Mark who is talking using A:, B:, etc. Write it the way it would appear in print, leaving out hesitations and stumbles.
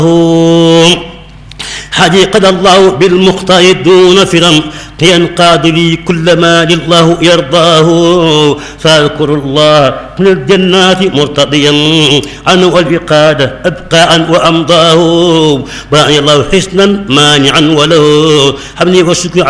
A: حديقة الله بالمختار دون فرم ينقاد لي كل ما لله يرضاه فاذكر الله من الجنات مرتضيا عنه والبقادة أبقاء وأمضاه باني الله حسنا مانعا وله حمني والشكر